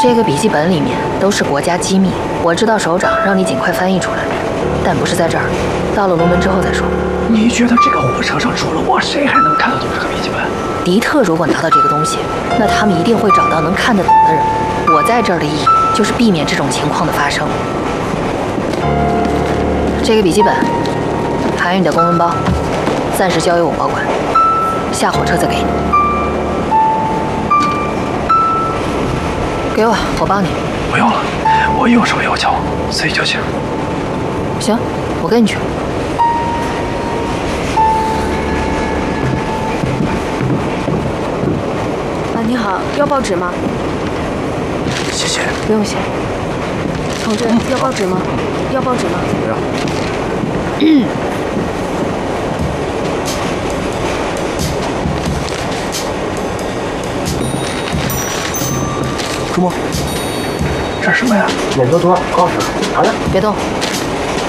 这个笔记本里面都是国家机密，我知道首长让你尽快翻译出来，但不是在这儿，到了龙门之后再说。 你觉得这个火车上除了我，谁还能看得懂这个笔记本？ 迪特如果拿到这个东西，那他们一定会找到能看得懂的人。我在这儿的意义就是避免这种情况的发生。这个笔记本还有你的公文包，暂时交由我保管，下火车再给你。给我，我帮你。 不用了，我有手有脚，自己就行。 行，我跟你去。 你好，要报纸吗？ 谢谢。 不用谢。 同志，要报纸吗？要报纸吗？ 不要。朱墨，这是什么呀？ 眼周多，高血，查查。 别动。